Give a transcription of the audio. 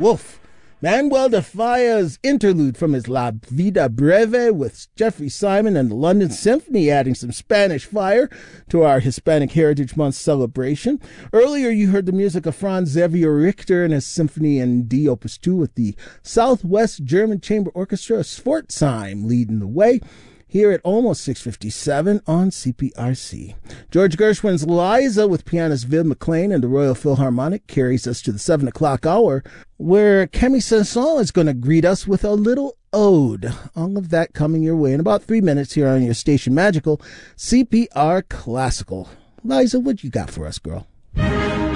Wolf. Manuel de Falla's interlude from his La Vida Breve with Jeffrey Simon and the London Symphony, adding some Spanish fire to our Hispanic Heritage Month celebration. Earlier, you heard the music of Franz Xavier Richter and his Symphony in D Opus 2 with the Southwest German Chamber Orchestra Pforzheim leading the way here at almost 6:57 on CPRC. George Gershwin's Liza with pianist Viv McLean and the Royal Philharmonic carries us to the 7 o'clock hour, where Camille Saint-Saëns is going to greet us with a little ode. All of that coming your way in about 3 minutes here on your station magical CPR Classical. Liza, what you got for us, girl?